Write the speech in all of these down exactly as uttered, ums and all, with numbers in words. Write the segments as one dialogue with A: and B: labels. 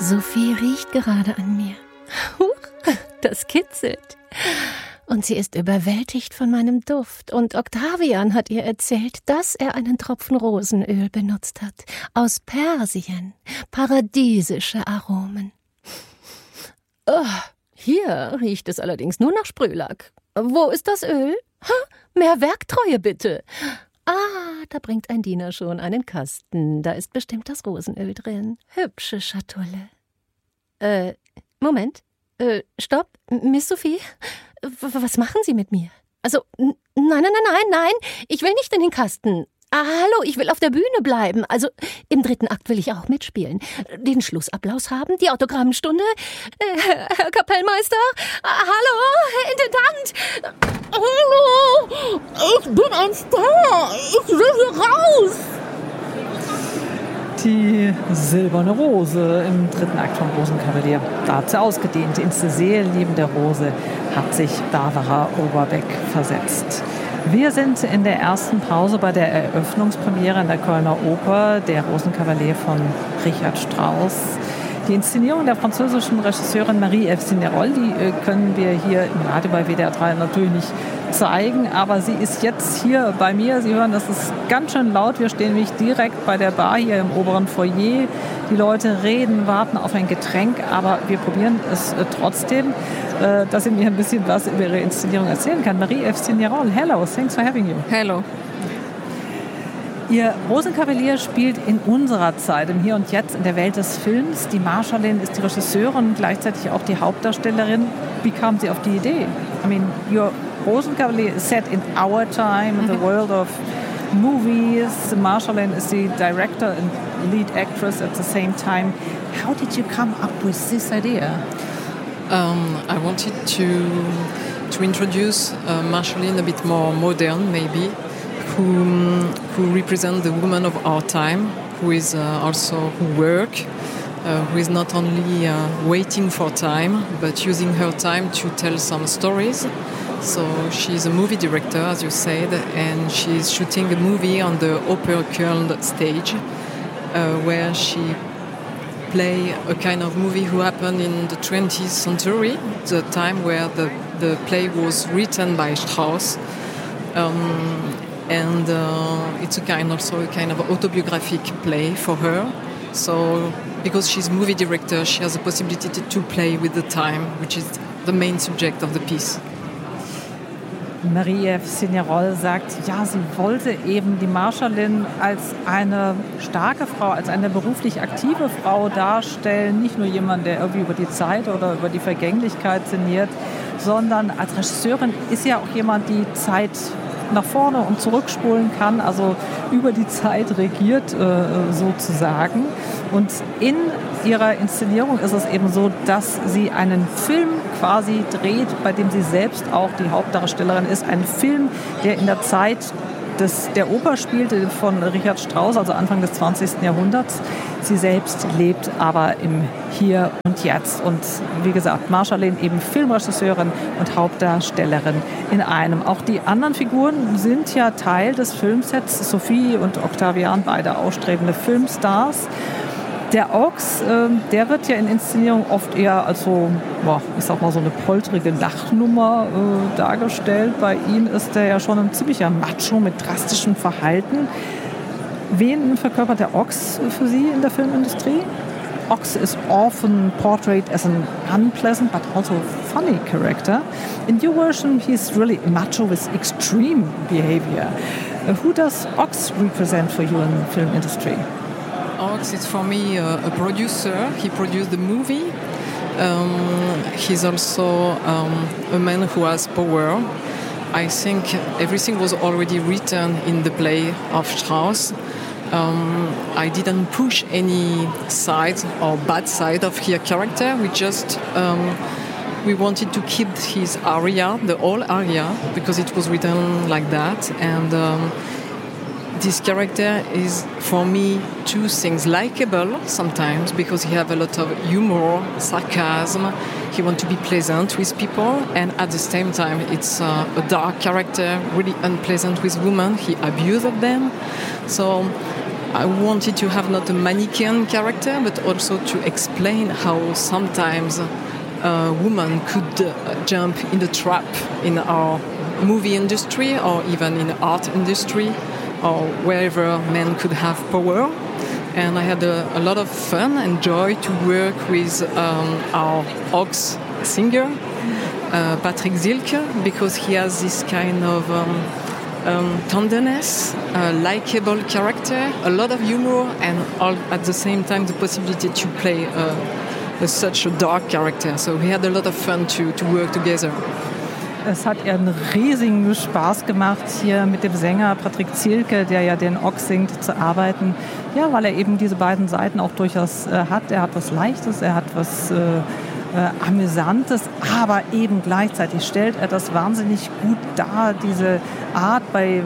A: Sophie riecht gerade an mir. Huch, das kitzelt. Und sie ist überwältigt von meinem Duft. Und Octavian hat ihr erzählt, dass er einen Tropfen Rosenöl benutzt hat. Aus Persien. Paradiesische Aromen. Oh, hier riecht es allerdings nur nach Sprühlack. Wo ist das Öl? Ha, mehr Werktreue bitte. Ah, da bringt ein Diener schon einen Kasten. Da ist bestimmt das Rosenöl drin. Hübsche Schatulle. Äh, Moment. Äh, stopp, Miss Sophie. W- was machen Sie mit mir? Also, n- nein, nein, nein, nein, nein. Ich will nicht in den Kasten. Ah, hallo, ich will auf der Bühne bleiben. Also, im dritten Akt will ich auch mitspielen. Den Schlussapplaus haben, die Autogrammstunde. Äh, Herr Kapellmeister? Ah, hallo, Herr Intendant. Hallo, ich bin ein Star. Ich will hier raus.
B: Die silberne Rose im dritten Akt vom Rosenkavalier. Da hat sie ausgedehnt. Ins Seelenleben der Rose hat sich Barbara Overbeck versetzt. Wir sind in der ersten Pause bei der Eröffnungspremiere in der Kölner Oper, der Rosenkavalier von Richard Strauss. Die Inszenierung der französischen Regisseurin Marie-Ève Signerol, die äh, können wir hier im Radio bei W D R drei natürlich nicht zeigen, aber sie ist jetzt hier bei mir. Sie hören, das ist ganz schön laut. Wir stehen nämlich direkt bei der Bar hier im oberen Foyer. Die Leute reden, warten auf ein Getränk, aber wir probieren es äh, trotzdem, äh, dass sie mir ein bisschen was über ihre Inszenierung erzählen kann. Marie-Ève Signerol, hello, thanks for having you.
C: Hello.
B: Ihr Rosenkavalier spielt in unserer Zeit, im Hier und Jetzt, in der Welt des Films. Die Marschallin ist die Regisseurin und gleichzeitig auch die Hauptdarstellerin. Wie kam sie auf die Idee? I mean, your Rosenkavalier is set in our time, in the world of movies. Marschallin is the director and lead actress at the same time. How did you come up with this idea?
C: Um, I wanted to to introduce uh, Marschallin a bit more modern, maybe, who who represent the woman of our time, who is uh, also who work, uh, who is not only uh, waiting for time, but using her time to tell some stories. So she's a movie director, as you said, and she's shooting a movie on the Oper Köln stage, uh, where she play a kind of movie who happened in the twentieth century, the time where the, the play was written by Strauss. Um, and uh, it's a kind also a kind of autobiographic play for her. So because she's movie director, she has the possibility to, to play with the time, which is the main subject of the piece.
B: Marie-Ève Signerol sagt, ja, sie wollte eben die Marschallin als eine starke Frau, als eine beruflich aktive Frau darstellen. Nicht nur jemand, der irgendwie über die Zeit oder über die Vergänglichkeit sinniert, sondern als Regisseurin ist ja auch jemand, die Zeit nach vorne und zurückspulen kann, also über die Zeit regiert äh, sozusagen. Und in ihrer Inszenierung ist es eben so, dass sie einen Film quasi dreht, bei dem sie selbst auch die Hauptdarstellerin ist. Ein Film, der in der Zeit des, der Oper spielte, von Richard Strauss, also Anfang des zwanzigsten Jahrhunderts. Sie selbst lebt aber im Hier und Jetzt. Und wie gesagt, Marschallin eben Filmregisseurin und Hauptdarstellerin in einem. Auch die anderen Figuren sind ja Teil des Filmsets. Sophie und Octavian, beide ausstrebende Filmstars. Der Ochs, äh, der wird ja in Inszenierung oft eher als so, boah, ich sag mal so eine polterige Lachnummer äh, dargestellt. Bei ihm ist er ja schon ein ziemlicher Macho mit drastischem Verhalten. Wen verkörpert der Ochs für Sie in der Filmindustrie? Ochs is often portrayed as an unpleasant but also funny character. In your version, he's really macho with extreme behavior. Uh, who does Ochs represent for you in the film industry?
C: Ox is for me a, a producer. He produced the movie. Um, he's also um, a man who has power. I think everything was already written in the play of Strauss. Um, I didn't push any side or bad side of his character. We just um, we wanted to keep his aria, the whole aria, because it was written like that. And um, this character is, for me, two things. Likeable sometimes, because he has a lot of humor, sarcasm. He wants to be pleasant with people. And at the same time, it's uh, a dark character, really unpleasant with women. He abuses them. So I wanted to have not a mannequin character, but also to explain how sometimes a woman could uh, jump in the trap in our movie industry or even in the art industry or wherever men could have power. And I had a, a lot of fun and joy to work with um, our Ox singer, uh, Patrick Zielke, because he has this kind of um, um, tenderness, a likable character, a lot of humor, and all, at the same time the possibility to play uh, a, such a dark character. So we had a lot of fun to, to work together.
B: Es hat ihr einen riesigen Spaß gemacht, hier mit dem Sänger Patrick Zielke, der ja den Ox singt, zu arbeiten. Ja, weil er eben diese beiden Seiten auch durchaus äh, hat. Er hat was Leichtes, er hat was äh, äh, Amüsantes, aber eben gleichzeitig stellt er das wahnsinnig gut dar. Diese Art bei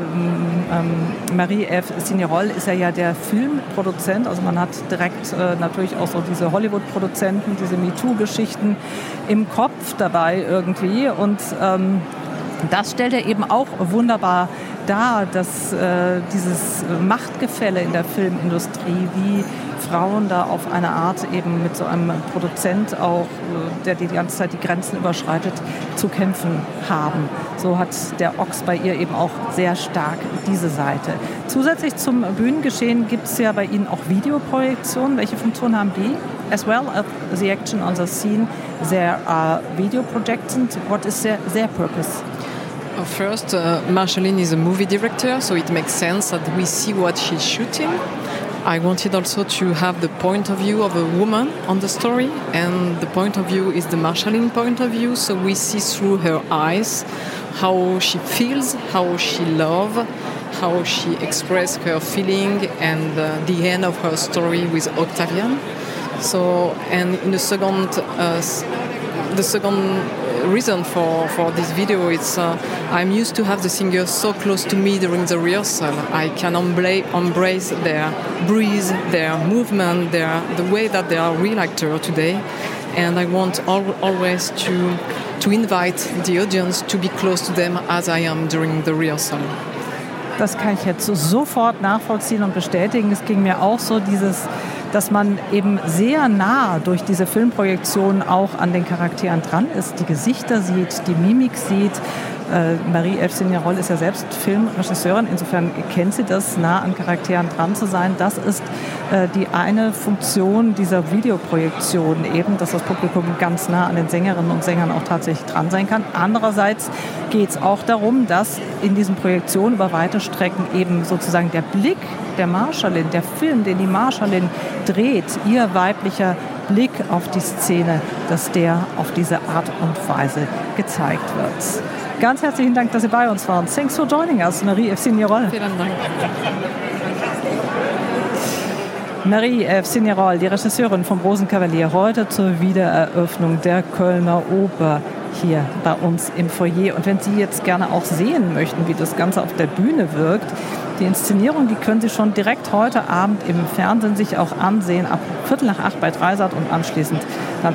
B: ähm, Marie-Ève Signerol ist er ja der Filmproduzent. Also man hat direkt äh, natürlich auch so diese Hollywood-Produzenten, diese MeToo-Geschichten im Kopf dabei irgendwie. Und ähm, das stellt er eben auch wunderbar dar, dass äh, dieses Machtgefälle in der Filmindustrie, wie Frauen da auf eine Art eben mit so einem Produzent auch, der die ganze Zeit die Grenzen überschreitet, zu kämpfen haben. So hat der Ox bei ihr eben auch sehr stark diese Seite. Zusätzlich zum Bühnengeschehen gibt es ja bei Ihnen auch Videoprojektionen. Welche Funktion haben die? As well as the action on the scene, there are video projections. What is their, their purpose?
C: First, uh, Marceline is a movie director, so it makes sense that we see what she's shooting. I wanted also to have the point of view of a woman on the story, and the point of view is the Marceline point of view, so we see through her eyes how she feels, how she loves, how she expresses her feeling, and uh, the end of her story with Octavian. So, and in the second, uh, the second reason for, for this video is uh, I'm used to have the singers so close to me during the rehearsal. I can embla- embrace their breeze, their movement, their the way that they are real actors today. And I want al- always to to invite the audience to be close to them as I am during the rehearsal.
B: Das kann ich jetzt sofort nachvollziehen und bestätigen. Es ging mir auch so, dieses, dass man eben sehr nah durch diese Filmprojektion auch an den Charakteren dran ist, die Gesichter sieht, die Mimik sieht. Äh, Marie-Ève Signerol ist ja selbst Filmregisseurin, insofern kennt sie das, nah an Charakteren dran zu sein. Das ist äh, die eine Funktion dieser Videoprojektion eben, dass das Publikum ganz nah an den Sängerinnen und Sängern auch tatsächlich dran sein kann. Andererseits geht es auch darum, dass in diesen Projektionen über weite Strecken eben sozusagen der Blick der Marschallin, der Film, den die Marschallin dreht, ihr weiblicher Blick auf die Szene, dass der auf diese Art und Weise gezeigt wird. Ganz herzlichen Dank, dass Sie bei uns waren. Thanks for joining us, Marie-Ève Signerol.
C: Vielen Dank.
B: Marie-Ève Signerol, die Regisseurin vom Rosenkavalier, heute zur Wiedereröffnung der Kölner Oper hier bei uns im Foyer. Und wenn Sie jetzt gerne auch sehen möchten, wie das Ganze auf der Bühne wirkt, die Inszenierung, die können Sie schon direkt heute Abend im Fernsehen sich auch ansehen, ab Viertel nach acht bei Dreisat und anschließend dann